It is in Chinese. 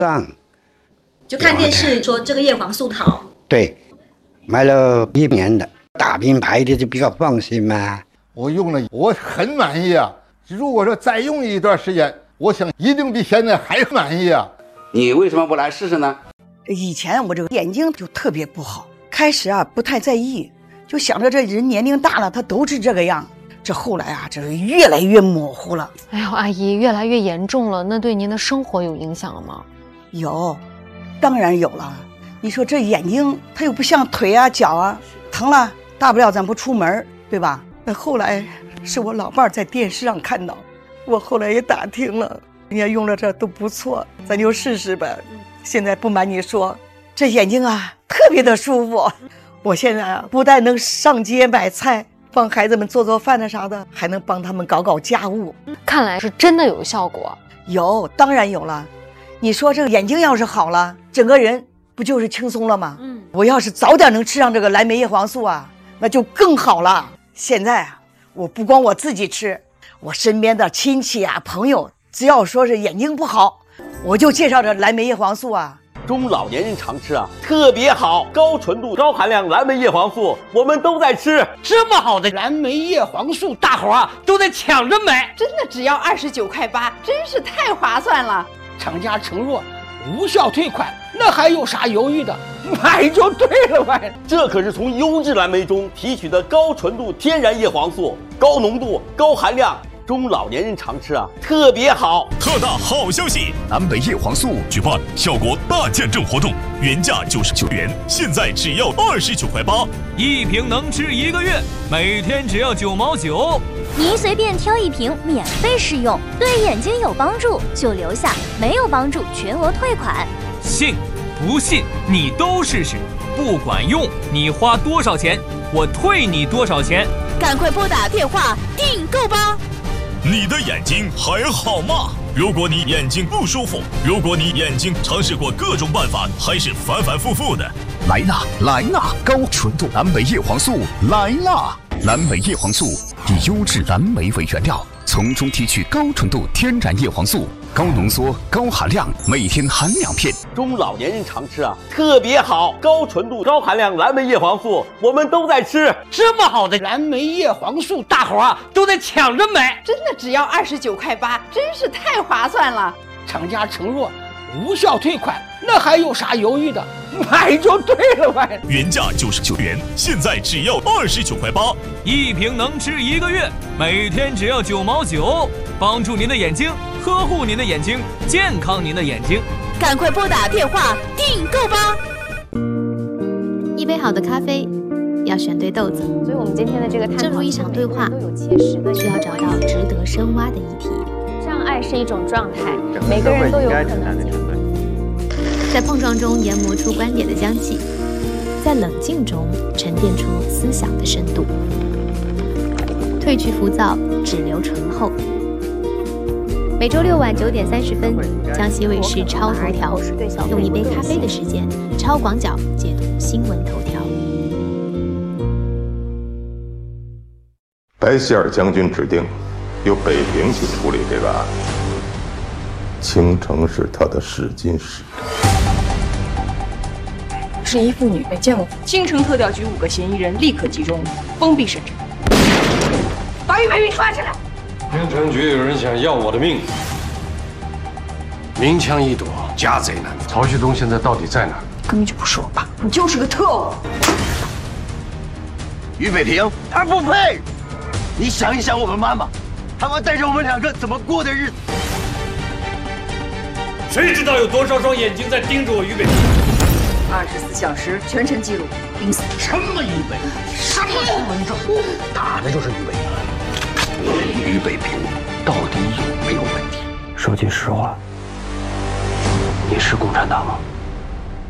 上就看电视说这个叶黄素好。 对，买了1年的大品牌的就比较放心嘛。 我用了，我很满意啊。如果说再用一段时间，我想一定比现在还满意啊。 你为什么不来试试呢？ 以前我这个眼睛就特别不好，开始啊不太在意，就想着这人年龄大了，他都是这个样。这后来啊，这越来越模糊了。 哎呦，阿姨，越来越严重了，那对您的生活有影响了吗？ 有，当然有了。你说这眼睛，它又不像腿啊、脚啊，疼了大不了咱不出门，对吧？那后来是我老伴在电视上看到，我后来也打听了，人家用了这都不错，咱就试试呗。现在不瞒你说，这眼睛啊特别的舒服。我现在啊不但能上街买菜，帮孩子们做做饭的啥的，还能帮他们搞搞家务。 看来是真的有效果。 有，当然有了。你说这个眼睛要是好了，整个人不就是轻松了吗？我要是早点能吃上这个蓝莓叶黄素啊，那就更好了。现在啊，我不光我自己吃，我身边的亲戚啊、朋友，只要说是眼睛不好，我就介绍这蓝莓叶黄素啊。 中老年人常吃啊，特别好，高纯度、高含量蓝莓叶黄素，我们都在吃。 这么好的蓝莓叶黄素，大伙啊都在抢着买， 真的只要29.8块，真是太划算了。 厂家承诺无效退款，那还有啥犹豫的？买就对了吧？ 这可是从优质蓝莓中提取的高纯度天然叶黄素，高浓度、高含量。中老年人常吃啊，特别好。 特大好消息！蓝莓叶黄素举办效果大见证活动，原价99元，现在只要29.8块， 一瓶能吃1个月，每天只要9毛9。 您随便挑一瓶，免费试用，对眼睛有帮助就留下，没有帮助全额退款。 信不信你都试试，不管用你花多少钱，我退你多少钱。 赶快拨打电话订购吧。 你的眼睛还好吗？如果你眼睛不舒服，如果你眼睛尝试过各种办法，还是反反复复的， 来啦来啦！高纯度蓝莓叶黄素来啦！蓝莓叶黄素以优质蓝莓为原料，从中提取高纯度天然叶黄素，高浓缩、高含量，每天含2片。 中老年人常吃啊，特别好，高纯度、高含量蓝莓叶黄素，我们都在吃。 这么好的蓝莓叶黄素，大伙啊都在抢着买， 真的只要29.8块，真是太划算了。 厂家承诺无效退款，那还有啥犹豫的？买就对了吧？ 原价99元，现在只要29.8块， 一瓶能吃1个月，每天只要9毛9，帮助您的眼睛，呵护您的眼睛，健康您的眼睛。 赶快拨打电话订购吧。 一杯好的咖啡要选对豆子， 所以我们今天的这个探讨， 正如一场对话，需要找到值得深挖的议题。 障碍是一种状态，每个人都有可能在碰撞中研磨出观点的香气，在冷静中沉淀出思想的深度，褪去浮躁，只留醇厚。每周6晚9点30分，江西卫视超头条，用一杯咖啡的时间，超广角解读新闻头条。 白希尔将军指定由北平去处理这个案，青城是他的试金石。 是一妇女被见过。京城特调局5个嫌疑人立刻集中，封闭审查。把俞北平抓起来！ 京城局有人想要我的命，明枪易躲，家贼难防。曹旭东现在到底在哪儿？ 根本就不是我爸，你就是个特务。 俞北平，他不配。你想一想我们妈妈，他们带着我们2个怎么过的日子？ 谁知道有多少双眼睛在盯着我俞北平 ？24小时全程记录，濒死。 什么俞北平？什么苏文正？打的就是俞北平。俞北平到底有没有问题？ 说句实话，你是共产党吗？